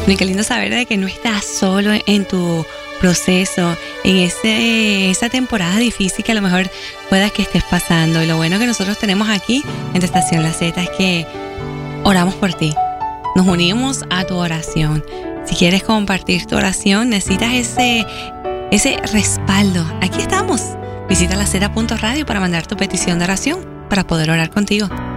Y qué lindo saber de que no estás solo en tu proceso, en esa temporada difícil que a lo mejor pueda que estés pasando. Y lo bueno que nosotros tenemos aquí en tu estación La Z es que oramos por ti. Nos unimos a tu oración. Si quieres compartir tu oración, necesitas ese respaldo. Aquí estamos. Visita lazeta.radio para mandar tu petición de oración, para poder orar contigo.